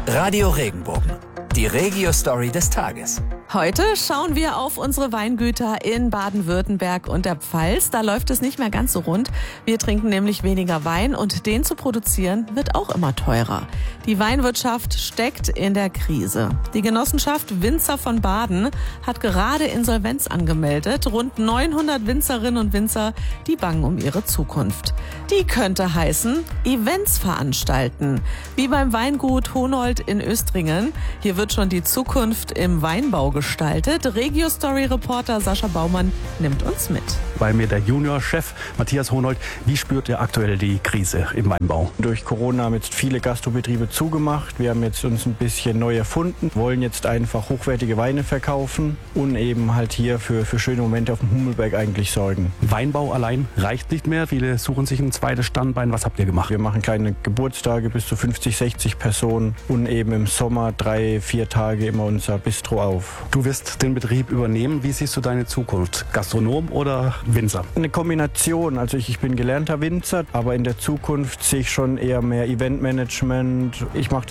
Radio Regenbogen, die Regio-Story des Tages. Heute schauen wir auf unsere Weingüter in Baden-Württemberg und der Pfalz. Da läuft es nicht mehr ganz so rund. Wir trinken nämlich weniger Wein und den zu produzieren wird auch immer teurer. Die Weinwirtschaft steckt in der Krise. Die Genossenschaft Winzer von Baden hat gerade Insolvenz angemeldet. Rund 900 Winzerinnen und Winzer, die bangen um ihre Zukunft. Die könnte heißen, Events veranstalten. Wie beim Weingut Honold in Östringen. Hier wird schon die Zukunft im Weinbau gestaltet. Regio-Story-Reporter Sascha Baumann nimmt uns mit. Bei mir der Juniorchef Matthias Honold. Wie spürt ihr aktuell die Krise im Weinbau? Durch Corona haben jetzt viele Gastrobetriebe zugemacht. Wir haben jetzt uns ein bisschen neu erfunden, wollen jetzt einfach hochwertige Weine verkaufen und eben halt hier für schöne Momente auf dem Hummelberg eigentlich sorgen. Weinbau allein reicht nicht mehr. Viele suchen sich ein zweites Standbein. Was habt ihr gemacht? Wir machen kleine Geburtstage bis zu 50, 60 Personen und eben im Sommer 3-4 Tage immer unser Bistro auf. Du wirst den Betrieb übernehmen. Wie siehst du deine Zukunft? Gastronom oder Winzer? Eine Kombination. Also ich bin gelernter Winzer, aber in der Zukunft sehe ich schon eher mehr Eventmanagement. Ich mache